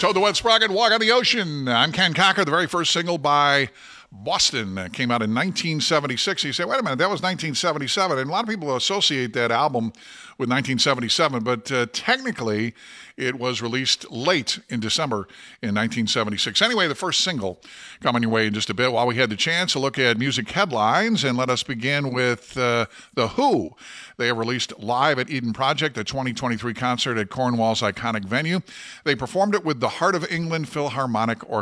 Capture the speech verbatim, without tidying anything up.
Toad the Wet Sprocket, Walk on the Ocean. I'm Ken Cocker. The very first single by Boston uh, came out in nineteen seventy-six. You say, wait a minute, that was nineteen seventy-seven. And a lot of people associate that album with nineteen seventy-seven, but uh, technically it was released late in December in nineteen seventy-six. Anyway, the first single coming your way in just a bit. While we had the chance to look at music headlines, and let us begin with uh, The Who. They have released Live at Eden Project, a twenty twenty-three concert at Cornwall's iconic venue. They performed it with the Heart of England Philharmonic Orchestra.